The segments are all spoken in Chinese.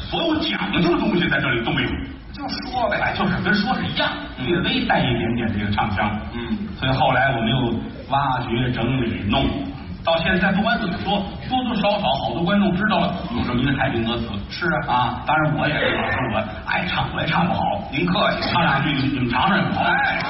所有讲究的东西在这里都没有。 就说呗， 哎，就是跟说是一样，略微带一点点这个唱腔。所以后来我们又挖掘、整理、弄，到现在不管怎么说，多多少少好多观众知道了有这么一个太平歌词。 是啊，当然我也是老说我爱唱，我也唱不好。 您客气， 唱两句你们尝尝好。 哎，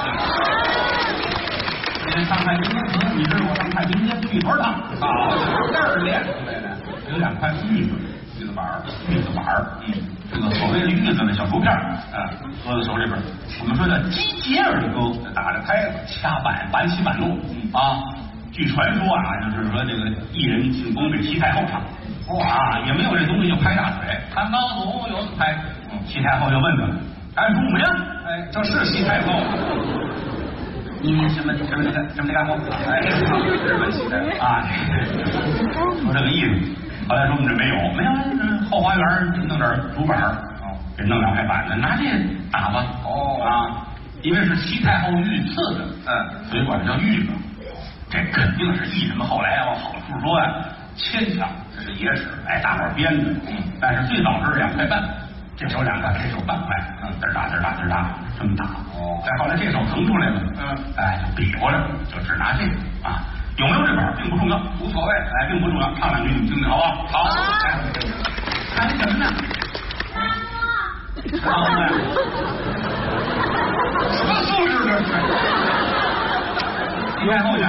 今天唱太平歌词，你知道我上太平间剧团唱啊，这儿练出来的， 有2块玉子板儿，这个所谓的玉子呢，小竹片搁在手里边。我们说的击节而歌，打着拍子掐板起板路啊。据传说啊，就是说这个艺人进宫给西太后唱，哇，也没有这东西就拍大腿，看高祖有拍，西太后就问他，干什么呀？ 哎，这是西太后。 你什么没干过？哎， 日本西太后啊，说这个意思。后来说我们这没有，后花园弄点竹板给弄2块板子，拿这打吧。因为是西太后御赐的，所以管它叫玉子。这肯定是艺人们后来往好处说呀，牵强，这是野史，哎，大伙儿编的。但是最早是2块半，这手2块，这手半块，嘚儿哒，这么打。再后来这手腾出来了，哎，就比划着，就只拿这个啊。有没有这板并不重要， 无所谓， 哎，并不重要。唱2句你们听听好不好？好。看什么呢？ 什么素质这是？ 西太后讲。